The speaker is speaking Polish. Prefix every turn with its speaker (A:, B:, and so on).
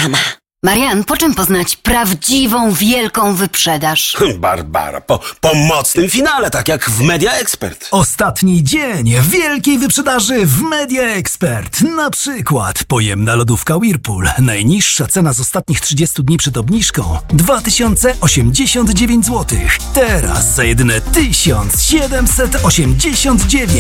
A: dama. Marian, po czym poznać prawdziwą, wielką wyprzedaż?
B: Barbara, po mocnym finale, tak jak w Media Expert.
C: Ostatni dzień wielkiej wyprzedaży w Media Expert. Na przykład pojemna lodówka Whirlpool. Najniższa cena z ostatnich 30 dni przed obniżką 2089 zł. Teraz za jedyne 1789.